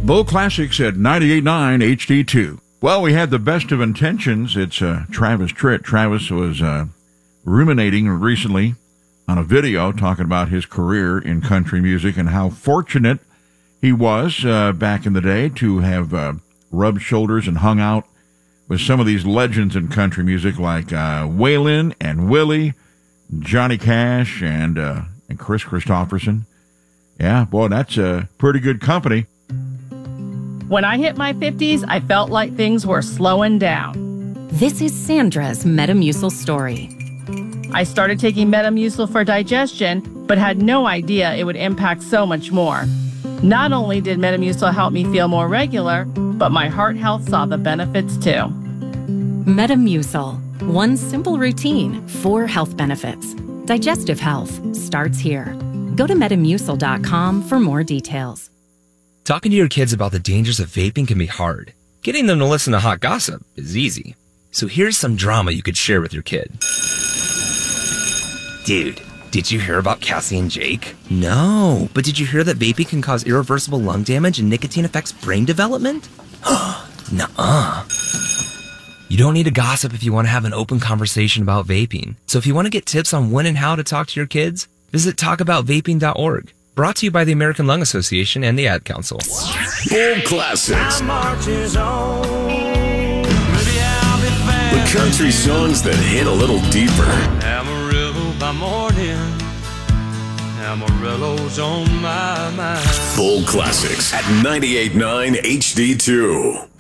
Bull Classics at 98.9 HD2. Well, we had the best of intentions. It's Travis Tritt. Travis was ruminating recently on a video talking about his career in country music and how fortunate he was back in the day to have rubbed shoulders and hung out with some of these legends in country music like Waylon and Willie, Johnny Cash, and Chris Christopherson. Yeah, boy, that's a pretty good company. When I hit my 50s, I felt like things were slowing down. This is Sandra's Metamucil story. I started taking Metamucil for digestion, but had no idea it would impact so much more. Not only did Metamucil help me feel more regular, but my heart health saw the benefits too. Metamucil. One simple routine, 4 health benefits. Digestive health starts here. Go to Metamucil.com for more details. Talking to your kids about the dangers of vaping can be hard. Getting them to listen to hot gossip is easy. So here's some drama you could share with your kid. Dude, did you hear about Cassie and Jake? No, but did you hear that vaping can cause irreversible lung damage and nicotine affects brain development? Nuh-uh. You don't need to gossip if you want to have an open conversation about vaping. So if you want to get tips on when and how to talk to your kids, visit talkaboutvaping.org. Brought to you by the American Lung Association and the Ad Council. Bull Classics. The country songs that hit a little deeper. Amarillo by morning, Amarillo's on my mind. Bull Classics at 98.9 HD2.